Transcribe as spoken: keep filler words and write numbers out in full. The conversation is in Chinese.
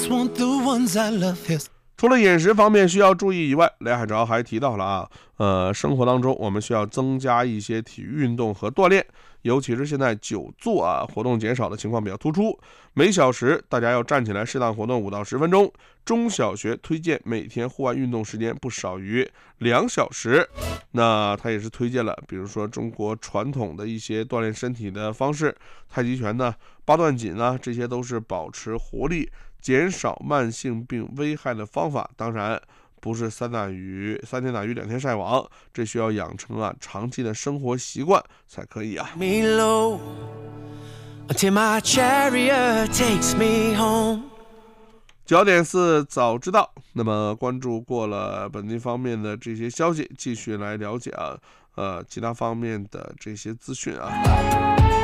want the ones I love. Yes. 除了饮食方面需要注意以外，雷海潮还提到了啊，呃，生活当中我们需要增加一些体育运动和锻炼，尤其是现在久坐啊活动减少的情况比较突出，每小时大家要站起来适当活动五到十分钟。中小学推荐每天户外运动时间不少于两小时。那他也是推荐了，比如说中国传统的一些锻炼身体的方式，太极拳呢、八段锦啊，这些都是保持活力、减少慢性病危害的方法。当然不是三打鱼三天打鱼两天晒网，这需要养成啊长期的生活习惯才可以啊。 Me low until my chariot takes me home。 焦点四早知道，那么关注过了本地方面的这些消息，继续来了解啊，呃，其他方面的这些资讯啊。